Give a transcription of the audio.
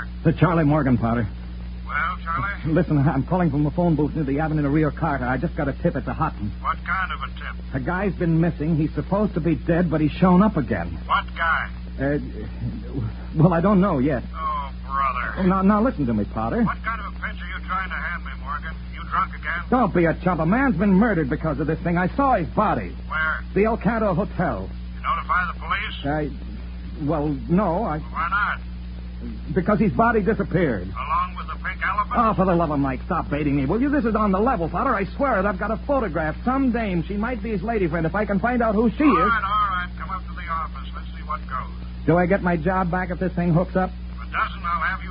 The Charlie Morgan, Potter. Well, Charlie? Listen, I'm calling from the phone booth near the Avenue Rio Carter. I just got a tip. It's a hot one. What kind of a tip? A guy's been missing. He's supposed to be dead, but he's shown up again. What guy? Well, I don't know yet. Oh, brother. Now listen to me, Potter. What kind of a pitch are you trying to hand me, Morgan? You drunk again? Don't be a chump. A man's been murdered because of this thing. I saw his body. Where? The El Canto Hotel. You notify the police? Well, no. Why not? Because his body disappeared. Along with the pink elephant? Oh, for the love of Mike, stop baiting me, will you? This is on the level, Potter. I swear it. I've got a photograph. Some dame. She might be his lady friend. If I can find out who she is. All right. Come up to the office. Let's see what goes. Do I get my job back if this thing hooks up? If it doesn't, I'll have